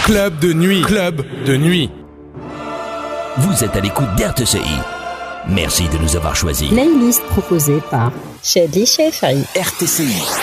Club de nuit. Club de nuit. Vous êtes à l'écoute d'RTCI. Merci de nous avoir choisis. Playlist proposée par Shadly Shefari. RTCI.